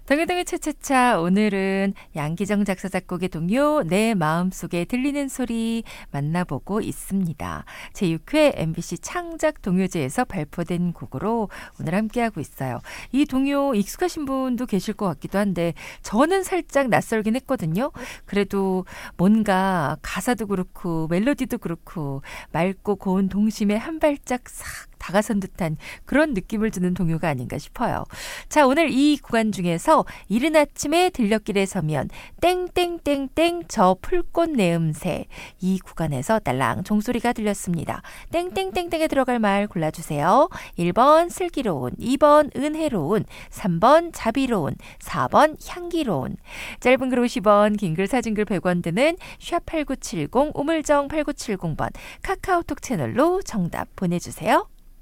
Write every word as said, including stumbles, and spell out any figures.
동요동요 차차차 오늘은 양기정 작사 작곡의 동요 내 마음속에 들리는 소리 만나보고 있습니다. 제육 회 엠비씨 창작 동요제에서 발표된 곡으로 오늘 함께하고 있어요. 이 동요 익숙하신 분도 계실 것 같기도 한데 저는 살짝 낯설긴 했거든요. 그래도 뭔가 가사도 그렇고 멜로디도 그렇고 맑고 고운 동심에 한 발짝 싹 다가선 듯한 그런 느낌을 주는 동요가 아닌가 싶어요. 자, 오늘 이 구간 중에서 이른 아침에 들녘길에 서면 땡땡땡땡 저 풀꽃 내음새 이 구간에서 딸랑 종소리가 들렸습니다. 땡땡땡땡에 들어갈 말 골라주세요. 일 번 슬기로운, 이 번 은혜로운, 삼 번 자비로운, 사 번 향기로운. 짧은 글 오십 원, 긴 글 사진 글 백 원 드는 샵 팔구칠공 우물정 팔구칠공 번 카카오톡 채널로 정답 보내주세요.